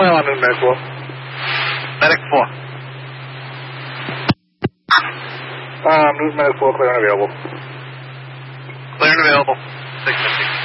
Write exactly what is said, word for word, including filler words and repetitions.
file on Medic four. Medic four. Um, Medic four, clear and available. Clear and available. six fifty.